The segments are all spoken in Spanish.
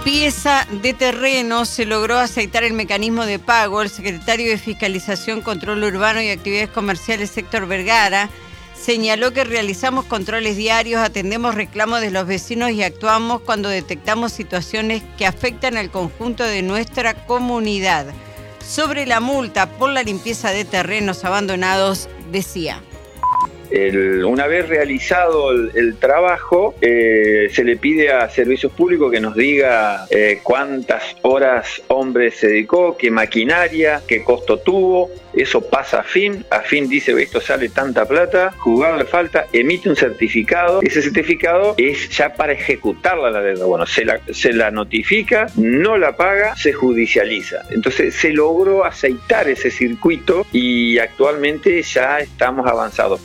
limpieza de terrenos, se logró aceitar el mecanismo de pago. El secretario de Fiscalización, Control Urbano y Actividades Comerciales, Héctor Vergara, señaló que realizamos controles diarios, atendemos reclamos de los vecinos y actuamos cuando detectamos situaciones que afectan al conjunto de nuestra comunidad. Sobre la multa por la limpieza de terrenos abandonados, decía: una vez realizado el trabajo, se le pide a Servicios Públicos que nos diga cuántas horas hombre se dedicó, qué maquinaria, qué costo tuvo. Eso pasa a fin dice: esto sale tanta plata, juzgado de falta, emite un certificado. Ese certificado es ya para ejecutarla la deuda. Bueno, se la notifica, no la paga, se judicializa. Entonces se logró aceitar ese circuito y actualmente ya estamos avanzados.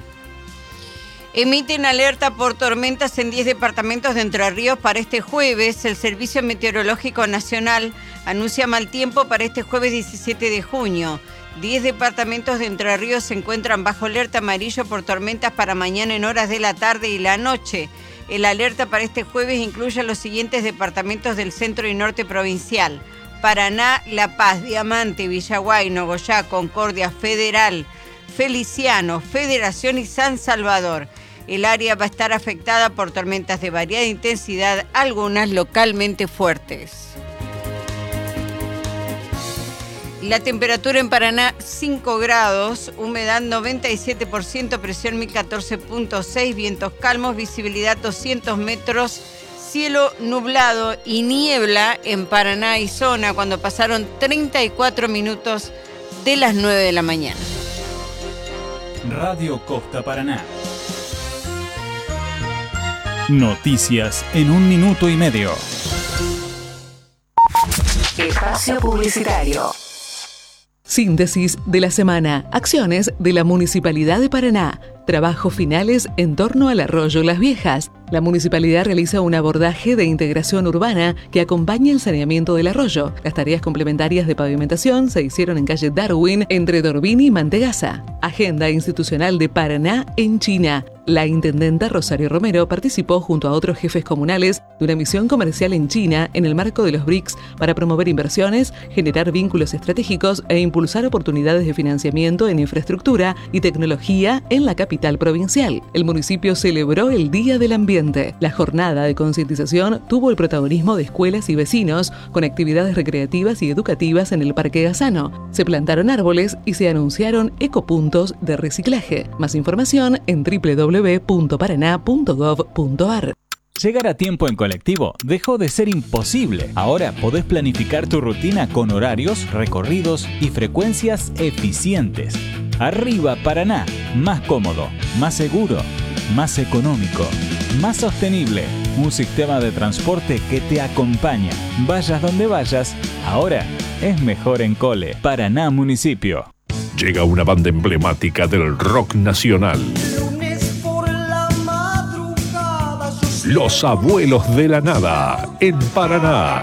Emiten alerta por tormentas en 10 departamentos de Entre Ríos para este jueves. El Servicio Meteorológico Nacional anuncia mal tiempo para este jueves 17 de junio. 10 departamentos de Entre Ríos se encuentran bajo alerta amarillo por tormentas para mañana en horas de la tarde y la noche. El alerta para este jueves incluye a los siguientes departamentos del centro y norte provincial: Paraná, La Paz, Diamante, Villaguay, Nogoyá, Concordia, Federal, Feliciano, Federación y San Salvador. El área va a estar afectada por tormentas de variada intensidad, algunas localmente fuertes. La temperatura en Paraná, 5 grados, humedad 97%, presión 1014.6, vientos calmos, visibilidad 200 metros, cielo nublado y niebla en Paraná y zona cuando pasaron 34 minutos de las 9 de la mañana. Radio Costa Paraná. Noticias en 1 minuto y medio. Espacio publicitario. Síntesis de la semana. Acciones de la Municipalidad de Paraná. Trabajos finales en torno al arroyo Las Viejas. La municipalidad realiza un abordaje de integración urbana que acompaña el saneamiento del arroyo. Las tareas complementarias de pavimentación se hicieron en calle Darwin, entre Dorbini y Mantegazza. Agenda institucional de Paraná en China. La intendenta Rosario Romero participó junto a otros jefes comunales de una misión comercial en China en el marco de los BRICS para promover inversiones, generar vínculos estratégicos e impulsar oportunidades de financiamiento en infraestructura y tecnología en la capital provincial. El municipio celebró el Día del Ambiente. La jornada de concientización tuvo el protagonismo de escuelas y vecinos con actividades recreativas y educativas en el Parque Gazano. Se plantaron árboles y se anunciaron ecopuntos de reciclaje. Más información en www.paraná.gov.ar. Llegar a tiempo en colectivo dejó de ser imposible. Ahora podés planificar tu rutina con horarios, recorridos y frecuencias eficientes. Arriba Paraná, más cómodo, más seguro, más económico, más sostenible. Un sistema de transporte que te acompaña. Vayas donde vayas, ahora es mejor en Cole. Paraná Municipio. Llega una banda emblemática del rock nacional. Los Abuelos de la Nada, en Paraná.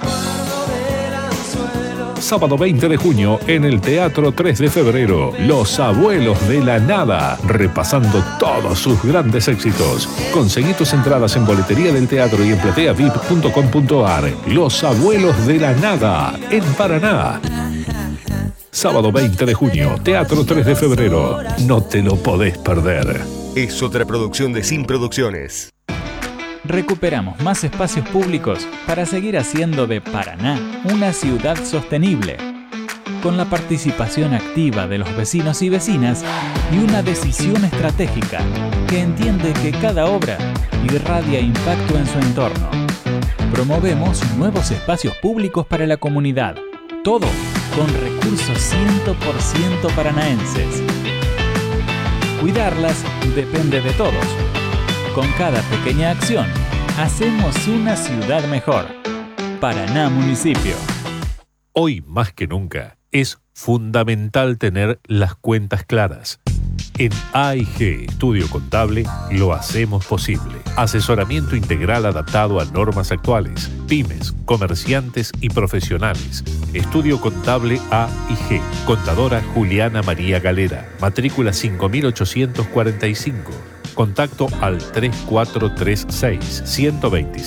Sábado 20 de junio en el Teatro 3 de Febrero. Los Abuelos de la Nada, repasando todos sus grandes éxitos. Conseguí tus entradas en boletería del teatro y en plateavip.com.ar. Los Abuelos de la Nada, en Paraná. Sábado 20 de junio, Teatro 3 de Febrero. No te lo podés perder. Es otra producción de Sin Producciones. Recuperamos más espacios públicos para seguir haciendo de Paraná una ciudad sostenible, con la participación activa de los vecinos y vecinas y una decisión estratégica que entiende que cada obra irradia impacto en su entorno. Promovemos nuevos espacios públicos para la comunidad, todo con recursos 100% paranaenses. Cuidarlas depende de todos. Con cada pequeña acción, hacemos una ciudad mejor. Paraná Municipio. Hoy más que nunca es fundamental tener las cuentas claras. En AIG Estudio Contable lo hacemos posible. Asesoramiento integral adaptado a normas actuales, pymes, comerciantes y profesionales. Estudio Contable AIG. Contadora Juliana María Galera. Matrícula 5845. Contacto al 3436 126